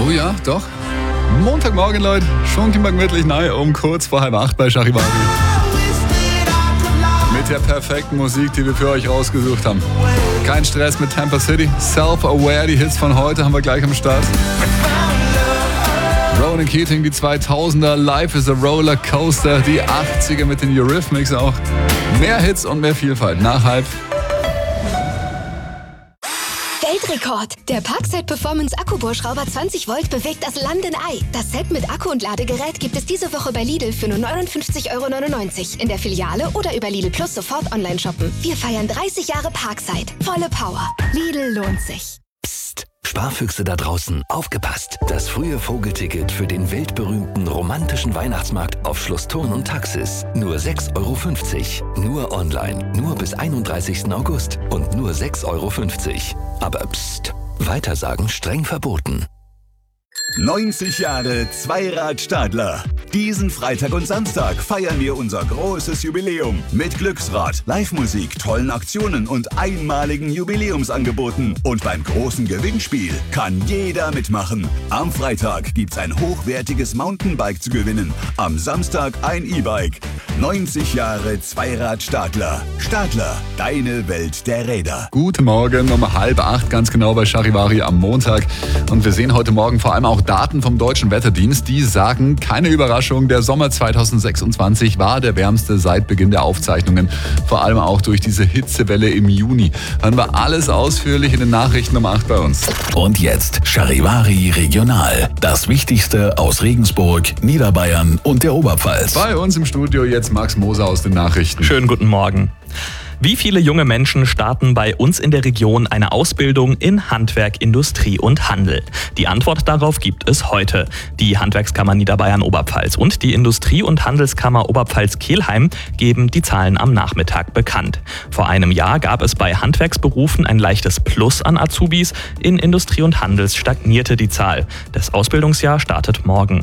Oh ja, doch. Montagmorgen, Leute. Schon gemütlich neu um kurz vor 7:30 bei Charivari. Mit der perfekten Musik, die wir für euch rausgesucht haben. Kein Stress mit Tampa City. Self-Aware, die Hits von heute haben wir gleich am Start. Ronan Keating, die 2000er. Life is a Roller Coaster. Die 80er mit den Eurythmics auch. Mehr Hits und mehr Vielfalt. Nach 7:30. Weltrekord! Der Parkside Performance Akkubohrschrauber 20 Volt bewegt das Land in Ei. Das Set mit Akku und Ladegerät gibt es diese Woche bei Lidl für nur 59,99 € in der Filiale oder über Lidl Plus sofort online shoppen. Wir feiern 30 Jahre Parkside. Volle Power. Lidl lohnt sich. Psst, Sparfüchse da draußen, aufgepasst! Das frühe Vogelticket für den weltberühmten romantischen Weihnachtsmarkt auf Schloss Thurn und Taxis. Nur 6,50 €. Nur online, nur bis 31. August und nur 6,50 €. Aber psst, weitersagen streng verboten. 90 Jahre Zweirad-Stadler. Diesen Freitag und Samstag feiern wir unser großes Jubiläum mit Glücksrad, Live-Musik, tollen Aktionen und einmaligen Jubiläumsangeboten. Und beim großen Gewinnspiel kann jeder mitmachen. Am Freitag gibt's ein hochwertiges Mountainbike zu gewinnen. Am Samstag ein E-Bike. 90 Jahre Zweirad-Stadler. Stadler, deine Welt der Räder. Guten Morgen, um 7:30 ganz genau bei Charivari am Montag. Und wir sehen heute Morgen vor allem auch Daten vom Deutschen Wetterdienst, die sagen, keine Überraschung, der Sommer 2026 war der wärmste seit Beginn der Aufzeichnungen. Vor allem auch durch diese Hitzewelle im Juni. Hören wir alles ausführlich in den Nachrichten um 8 bei uns. Und jetzt Charivari Regional. Das Wichtigste aus Regensburg, Niederbayern und der Oberpfalz. Bei uns im Studio jetzt Max Moser aus den Nachrichten. Schönen guten Morgen. Wie viele junge Menschen starten bei uns in der Region eine Ausbildung in Handwerk, Industrie und Handel? Die Antwort darauf gibt es heute. Die Handwerkskammer Niederbayern-Oberpfalz und die Industrie- und Handelskammer Oberpfalz-Kelheim geben die Zahlen am Nachmittag bekannt. Vor einem Jahr gab es bei Handwerksberufen ein leichtes Plus an Azubis. In Industrie und Handels stagnierte die Zahl. Das Ausbildungsjahr startet morgen.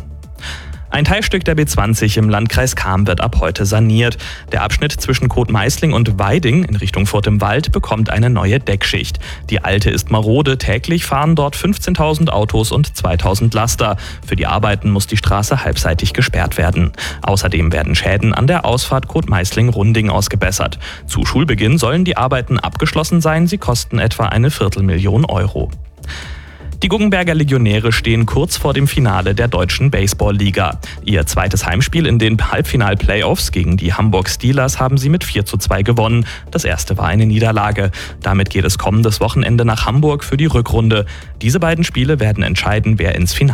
Ein Teilstück der B20 im Landkreis Cham wird ab heute saniert. Der Abschnitt zwischen Kotmeißling und Weiding in Richtung Furt im Wald bekommt eine neue Deckschicht. Die alte ist marode, täglich fahren dort 15.000 Autos und 2.000 Laster. Für die Arbeiten muss die Straße halbseitig gesperrt werden. Außerdem werden Schäden an der Ausfahrt Kotmeißling-Runding ausgebessert. Zu Schulbeginn sollen die Arbeiten abgeschlossen sein, sie kosten etwa 250.000 €. Die Guggenberger Legionäre stehen kurz vor dem Finale der Deutschen Baseball-Liga. Ihr zweites Heimspiel in den Halbfinal-Playoffs gegen die Hamburg Steelers haben sie mit 4:2 gewonnen. Das erste war eine Niederlage. Damit geht es kommendes Wochenende nach Hamburg für die Rückrunde. Diese beiden Spiele werden entscheiden, wer ins Finale